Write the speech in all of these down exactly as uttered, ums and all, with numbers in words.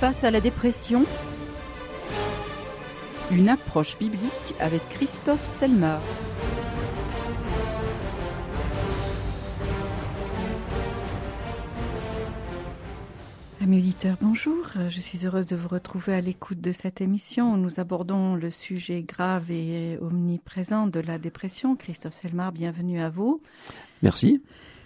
face à la dépression, une approche biblique avec Christophe Selmar. Amis auditeurs, bonjour. Je suis heureuse de vous retrouver à l'écoute de cette émission où nous abordons le sujet grave et omniprésent de la dépression. Christophe Selmar, bienvenue à vous. Merci.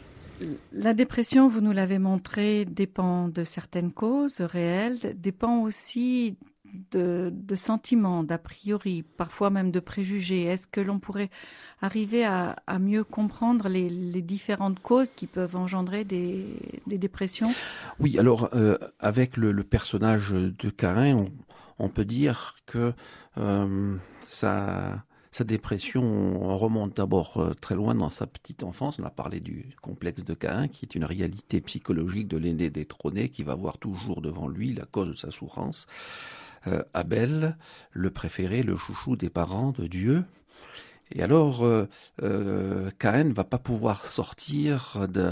La dépression, vous nous l'avez montré, dépend de certaines causes réelles, dépend aussi de, de sentiments, d'a priori, parfois même de préjugés. Est-ce que l'on pourrait arriver à, à mieux comprendre les, les différentes causes qui peuvent engendrer des, des dépressions ? Oui, alors euh, avec le, le personnage de Caïn, on, on peut dire que euh, ça... Sa dépression remonte d'abord euh, très loin dans sa petite enfance. On a parlé du complexe de Caïn, qui est une réalité psychologique de l'aîné détrôné, qui va voir toujours devant lui la cause de sa souffrance. Euh, Abel, le préféré, le chouchou des parents de Dieu. Et alors, euh, euh, Caïn ne va pas pouvoir sortir de...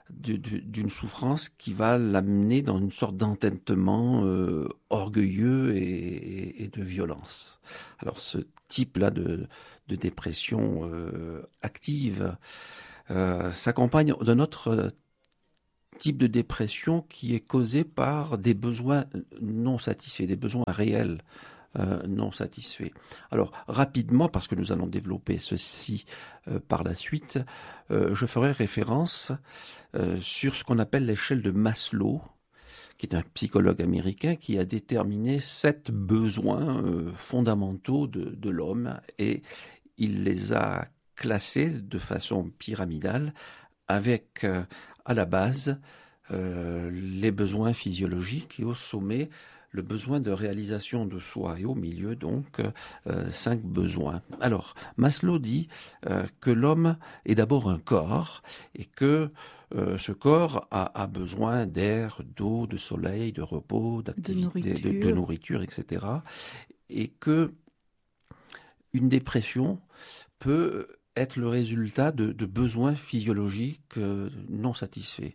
d'une souffrance qui va l'amener dans une sorte d'entêtement euh, orgueilleux et, et, et de violence. Alors ce type-là de, de dépression euh, active euh, s'accompagne d'un autre type de dépression qui est causé par des besoins non satisfaits, des besoins réels. Euh, non satisfait. Alors rapidement, parce que nous allons développer ceci euh, par la suite, euh, je ferai référence euh, sur ce qu'on appelle l'échelle de Maslow, qui est un psychologue américain qui a déterminé sept besoins euh, fondamentaux de, de l'homme, et il les a classés de façon pyramidale avec euh, à la base euh, les besoins physiologiques et au sommet le besoin de réalisation de soi, et au milieu donc euh, cinq besoins. Alors Maslow dit euh, que l'homme est d'abord un corps et que euh, ce corps a, a besoin d'air, d'eau, de soleil, de repos, d'activité, de, de, de nourriture, et cetera. Et que une dépression peut être le résultat de, de besoins physiologiques euh, non satisfaits.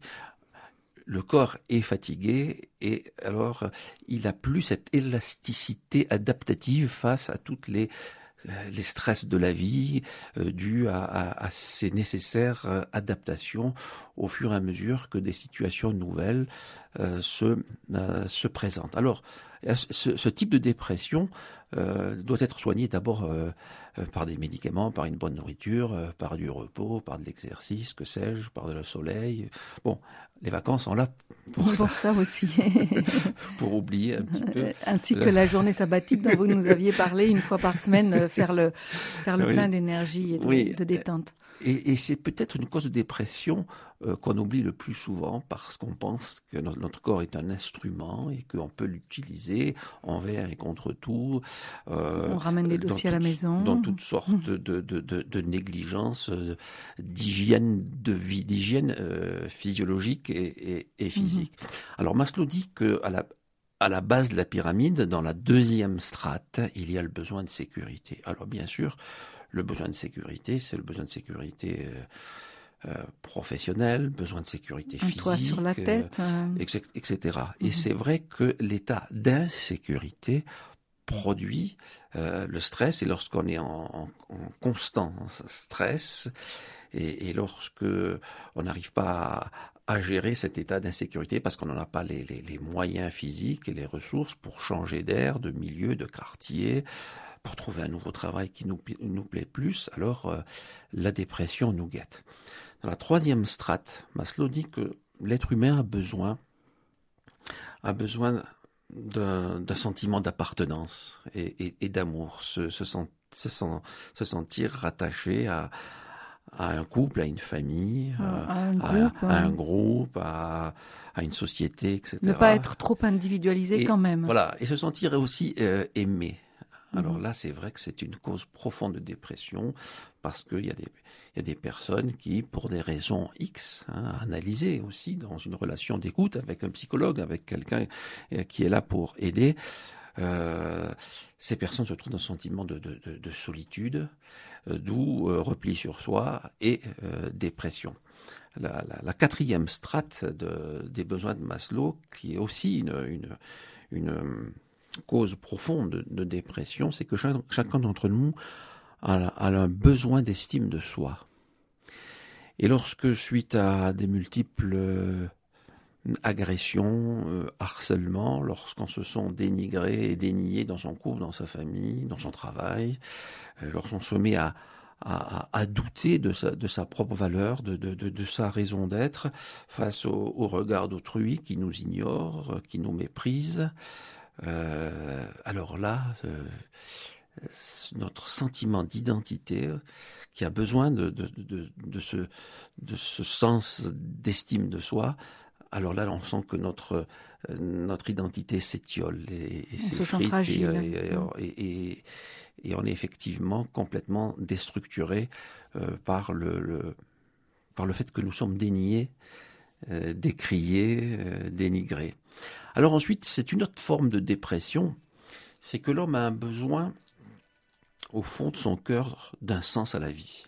Le corps est fatigué et alors il n'a plus cette élasticité adaptative face à toutes les les stress de la vie euh, dus à, à, à ces nécessaires euh, adaptations au fur et à mesure que des situations nouvelles euh, se euh, se présentent. Alors ce, ce type de dépression euh, doit être soigné d'abord euh, euh, par des médicaments, par une bonne nourriture, euh, par du repos, par de l'exercice, que sais-je, par de le soleil. Bon, les vacances sont là pour, pour ça, ça aussi. pour oublier un petit peu. Ainsi que la journée sabbatique dont vous nous aviez parlé une fois par semaine, faire le, faire le oui. plein d'énergie et de, oui. de détente. Et, et c'est peut-être une cause de dépression euh, qu'on oublie le plus souvent parce qu'on pense que notre, notre corps est un instrument et qu'on peut l'utiliser envers et contre tout. Euh, On ramène des dossiers à la maison. Dans toutes sortes mmh. de, de, de, de négligences, euh, d'hygiène de vie, d'hygiène euh, physiologique et, et, et physique. Mmh. Alors Maslow dit que à la À la base de la pyramide, dans la deuxième strate, il y a le besoin de sécurité. Alors bien sûr, le besoin de sécurité, c'est le besoin de sécurité euh, euh, professionnelle, besoin de sécurité Un physique, toit sur la tête, euh... et cetera. Mm-hmm. Et c'est vrai que l'état d'insécurité produit euh, le stress, et lorsqu'on est en, en, en constant stress, et, et lorsque on n'arrive pas à à gérer cet état d'insécurité parce qu'on n'en a pas les, les, les moyens physiques et les ressources pour changer d'air, de milieu, de quartier, pour trouver un nouveau travail qui nous, nous plaît plus, alors euh, la dépression nous guette. Dans la troisième strate, Maslow dit que l'être humain a besoin, a besoin d'un, d'un sentiment d'appartenance et, et, et d'amour, se, se, sent, se, sent, se sentir rattaché à à un couple, à une famille, à, à, un, groupe, à, à un groupe, à, à une société, et cetera. Ne pas être trop individualisé et, quand même. Voilà, et se sentir aussi euh, aimé. Alors mm-hmm. là, c'est vrai que c'est une cause profonde de dépression parce qu'il y a des, il y a des personnes qui, pour des raisons X, hein, analysées aussi dans une relation d'écoute avec un psychologue, avec quelqu'un qui est là pour aider, euh, ces personnes se trouvent dans un sentiment de, de, de, de solitude, euh, d'où euh, repli sur soi et euh, dépression. La, la, la quatrième strate de, des besoins de Maslow, qui est aussi une, une, une euh, cause profonde de, de dépression, c'est que chaque, chacun d'entre nous a, a un besoin d'estime de soi. Et lorsque, suite à des multiples euh, agressions, euh, harcèlements, lorsqu'on se sent dénigré et dénié dans son couple, dans sa famille, dans son travail, euh, lorsqu'on se met à, à, à douter de sa, de sa propre valeur, de, de, de, de sa raison d'être, face au, au regard d'autrui qui nous ignore, qui nous méprise, euh, alors là, euh, notre sentiment d'identité, qui a besoin de, de, de, de, ce, de ce sens d'estime de soi, alors là, on sent que notre, notre identité s'étiole et, et s'effrite et, et, et, et, et on est effectivement complètement déstructuré euh, par, le, le, par le fait que nous sommes déniés, euh, décriés, euh, dénigrés. Alors ensuite, c'est une autre forme de dépression, c'est que l'homme a un besoin au fond de son cœur d'un sens à la vie.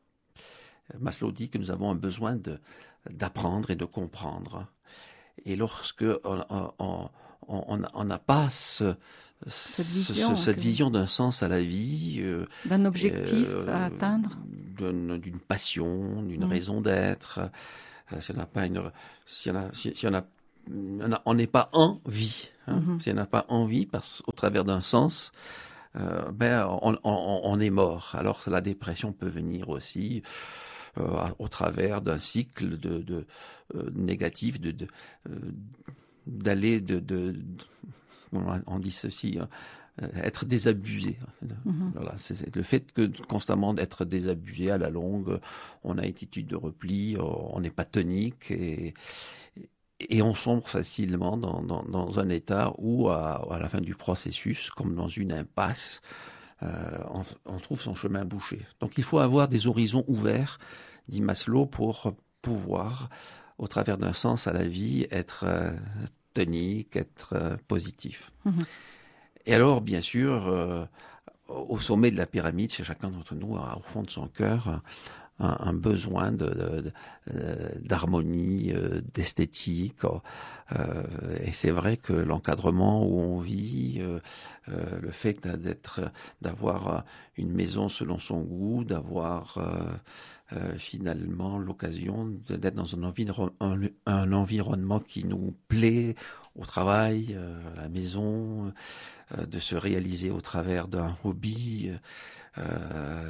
Maslow dit que nous avons un besoin de, d'apprendre et de comprendre. Et lorsque on on, on, on n'a pas ce, cette vision, ce, cette vision d'un sens à la vie, euh, d'un objectif euh, à atteindre, d'une, d'une passion, d'une mmh. raison d'être, euh, si on n'a pas une, si on a, si, si on a, on n'est pas en vie, hein, mmh. si on n'a pas envie, parce au travers d'un sens. Euh, ben on, on, on est mort. Alors la dépression peut venir aussi euh, au travers d'un cycle de, de euh, négatif, de, de euh, d'aller de, de, de on dit ceci, hein, être désabusé. Mm-hmm. Voilà, c'est le fait que constamment d'être désabusé à la longue, on a une attitude de repli, on n'est pas tonique et Et on sombre facilement dans, dans, dans un état où, à, à la fin du processus, comme dans une impasse, euh, on, on trouve son chemin bouché. Donc il faut avoir des horizons ouverts, dit Maslow, pour pouvoir, au travers d'un sens à la vie, être euh, tonique, être euh, positif. Mmh. Et alors, bien sûr, euh, au sommet de la pyramide, chez chacun d'entre nous, au fond de son cœur, Un, un besoin de, de, de, d'harmonie, euh, d'esthétique. Euh, et c'est vrai que l'encadrement où on vit, euh, euh, le fait d'être, d'avoir une maison selon son goût, d'avoir euh, euh, finalement l'occasion d'être dans un, environ, un, un environnement qui nous plaît au travail, euh, à la maison, euh, de se réaliser au travers d'un hobby. Euh,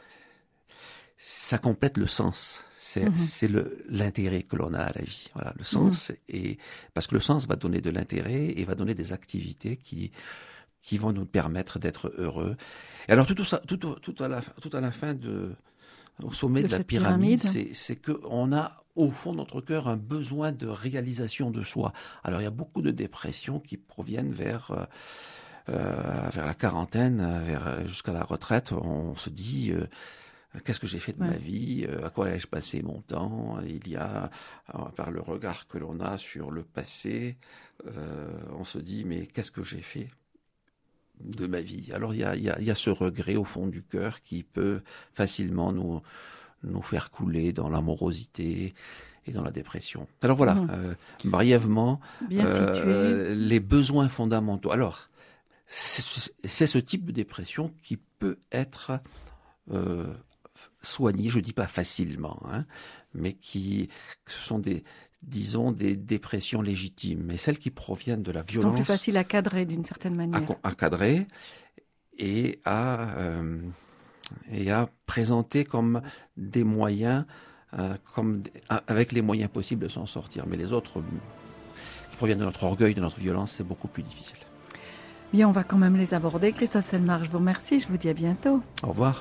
ça complète le sens. C'est, mmh. c'est le, l'intérêt que l'on a à la vie. Voilà, le sens. Mmh. Et, parce que le sens va donner de l'intérêt et va donner des activités qui, qui vont nous permettre d'être heureux. Et alors, tout, ça, tout, tout, à, la, tout à la fin de, au sommet de, de la pyramide, pyramide. c'est, c'est qu'on a, au fond de notre cœur, un besoin de réalisation de soi. Alors, il y a beaucoup de dépressions qui proviennent vers, euh, vers la quarantaine, vers, jusqu'à la retraite. On se dit, euh, qu'est-ce que j'ai fait de ouais. ma vie? À quoi ai-je passé mon temps? Il y a, par le regard que l'on a sur le passé, euh, on se dit, mais qu'est-ce que j'ai fait de ma vie? Alors il y a, il y a, il y a ce regret au fond du cœur qui peut facilement nous, nous faire couler dans l'amorosité et dans la dépression. Alors voilà, mmh. euh, brièvement, euh, les besoins fondamentaux. Alors, c'est, c'est ce type de dépression qui peut être euh, soigné, je dis pas facilement, hein, mais qui ce sont des, disons, des dépressions légitimes, mais celles qui proviennent de la violence. Elles sont plus faciles à cadrer d'une certaine manière. À, à cadrer et à euh, et à présenter comme des moyens, euh, comme avec les moyens possibles de s'en sortir. Mais les autres qui proviennent de notre orgueil, de notre violence, c'est beaucoup plus difficile. Bien, on va quand même les aborder. Christophe Selmar, je vous remercie. Je vous dis à bientôt. Au revoir.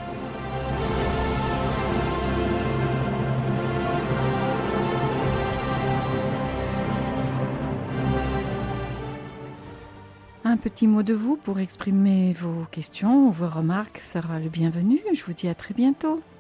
Un petit mot de vous pour exprimer vos questions ou vos remarques sera le bienvenu. Je vous dis à très bientôt.